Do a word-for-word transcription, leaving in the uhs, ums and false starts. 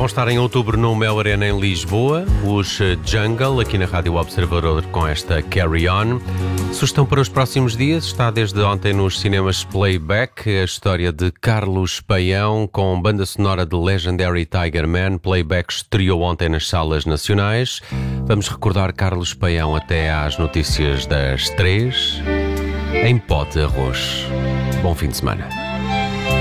estar em outubro no Mel Arena em Lisboa, os Jungle, aqui na Rádio Observador com esta Carry On. Sugestão para os próximos dias, está desde ontem nos cinemas Playback, a história de Carlos Paião com banda sonora de Legendary Tiger Man. Playback estreou ontem nas salas nacionais. Vamos recordar Carlos Paião até às notícias das três, em Pó de Arroz. Bom fim de semana.